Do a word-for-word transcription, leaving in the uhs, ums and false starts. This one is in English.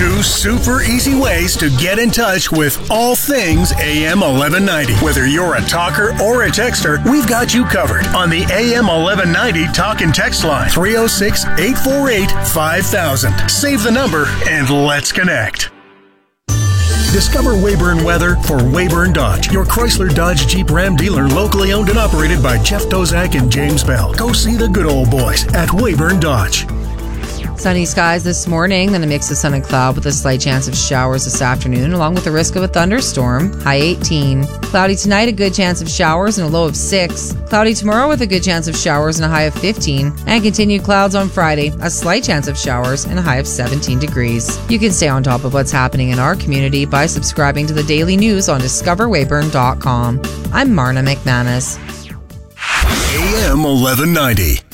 Two super easy ways to get in touch with all things A M eleven ninety. Whether you're a talker or a texter, we've got you covered on the A M eleven ninety talk and text line, three oh six, eight four eight, five thousand. Save the number and let's connect. Discover Weyburn weather for Weyburn Dodge, your Chrysler Dodge Jeep Ram dealer, locally owned and operated by Jeff Dozak and James Bell. Go see the good old boys at Weyburn Dodge. Sunny skies this morning, then a mix of sun and cloud with a slight chance of showers this afternoon, along with the risk of a thunderstorm, high eighteen. Cloudy tonight, a good chance of showers and a low of six. Cloudy tomorrow with a good chance of showers and a high of fifteen. And continued clouds on Friday, a slight chance of showers and a high of seventeen degrees. You can stay on top of what's happening in our community by subscribing to the daily news on discover weyburn dot com. I'm Marna McManus. A M eleven ninety.